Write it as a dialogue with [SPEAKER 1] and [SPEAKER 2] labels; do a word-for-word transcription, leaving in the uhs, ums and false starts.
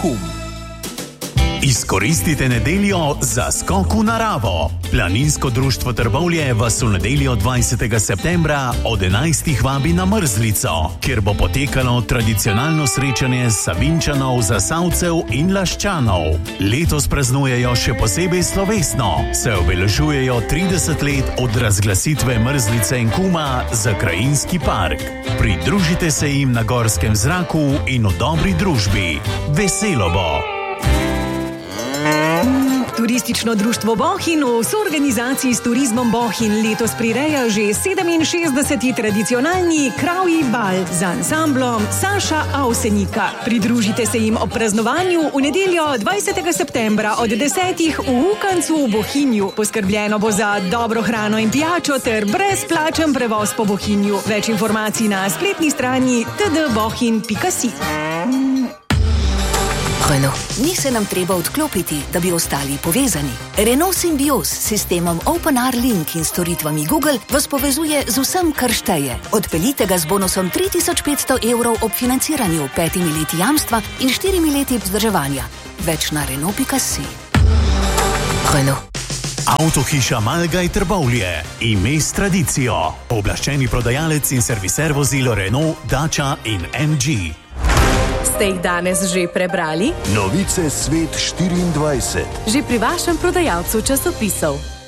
[SPEAKER 1] Kum.
[SPEAKER 2] Izkoristite nedeljo za skok v naravo. Planinsko društvo Trbovlje vas v nedeljo dvajsetega septembra od enajstih vabi na Mrzlico, kjer bo potekalo tradicionalno srečanje Savinjčanov, Zasavcev in Laščanov. Letos praznujejo še posebej slovesno, se obeležujejo trideset let od razglasitve Mrzlice in Kuma za krajinski park. Pridružite se jim na gorskem zraku in v dobri družbi. Veselo bo!
[SPEAKER 3] Turistično društvo Bohinj v soorganizaciji s Turizmom Bohinj letos prireja že sedeminšestdeseti tradicionalni Kravji bal z ansamblom Saša Avsenika. Pridružite se jim ob praznovanju v nedeljo dvajsetega septembra od desetih v Ukancu v Bohinju. Poskrbljeno bo za dobro hrano in pijačo ter brezplačen prevoz po Bohinju. Več informacij na spletni strani t d bohinj pika si.
[SPEAKER 4] Renault. Ni se nam treba odklopiti, da bi ostali povezani. Renault Symbioz s sistemom OpenR Link in storitvami Google vas povezuje z vsem, kar šteje. Odpeljite ga z bonusom tri tisoč petsto evrov ob financiranju, petimi leti jamstva in štirimi leti vzdrževanja. Več na renault pika si. Renault.
[SPEAKER 2] Avtohiša Malgaj Trbovlje. Ime s tradicijo. Pooblaščeni prodajalec in serviser vozil Renault, Dacia in em dži.
[SPEAKER 5] Ste jih danes že prebrali?
[SPEAKER 6] Novice Svet štiriindvajset.
[SPEAKER 5] Že pri vašem prodajalcu časopisov.